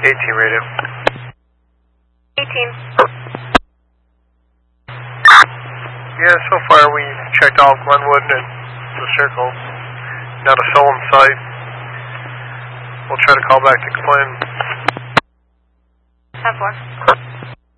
18 radio. 18. Yeah, so far we've checked all of Glenwood and the circle. Not a soul in sight. We'll try to call back to Glen. 10-4.